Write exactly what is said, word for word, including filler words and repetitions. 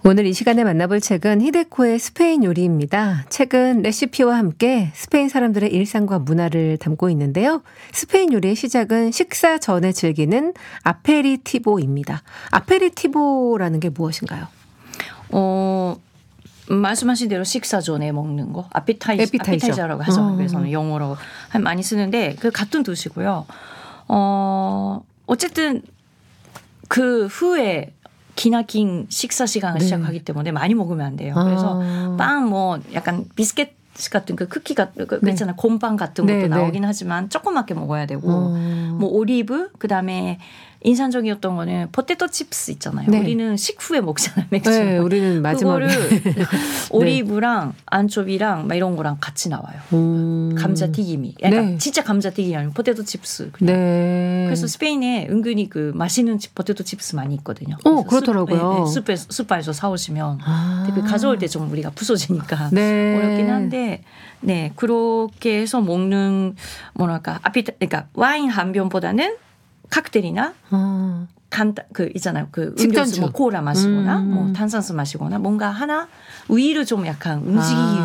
오늘 이 시간에 만나볼 책은 히데코의 스페인 요리입니다. 책은 레시피와 함께 스페인 사람들의 일상과 문화를 담고 있는데요. 스페인 요리의 시작은 식사 전에 즐기는 아페리티보입니다. 아페리티보라는 게 무엇인가요? 어, 말씀하신 대로 식사 전에 먹는 거. 아피타이저, 아피타이저라고 하죠. 어. 그래서 영어로 많이 쓰는데 그 같은 뜻이고요. 어, 어쨌든 그 후에 기나긴 식사 시간을 네. 시작하기 때문에 많이 먹으면 안 돼요. 그래서 아. 빵 뭐 약간 비스켓 같은 그 쿠키 같은 그 네. 있잖아요. 곰빵 같은 것도 네, 나오긴 네. 하지만 조그맣게 먹어야 되고 어. 뭐 오리브 그다음에 인상적이었던 거는 포테토 칩스 있잖아요. 네. 우리는 식후에 먹잖아요. 맥주. 네, 우리는 마지막에. 그거를 오리브랑 안초비랑 막 이런 거랑 같이 나와요. 음. 감자튀김이. 약간 네. 진짜 감자튀김이 아니고 포테토 칩스. 그냥. 네. 그래서 스페인에 은근히 그 맛있는 포테토 칩스 많이 있거든요. 어, 그래서 그렇더라고요. 숲, 네, 네, 숲에, 숲에서 사오시면 아. 그 가져올 때 좀 우리가 부서지니까 네. 어렵긴 한데 네 그렇게 해서 먹는 뭐랄까 아피타 그러니까 와인 한 병보다는 칵테일이나 아. 간단 그 있잖아요. 그 식전주. 음료수 뭐 코라 마시거나 음. 뭐 탄산수 마시거나 뭔가 하나 위를 좀 약간 움직이기 아.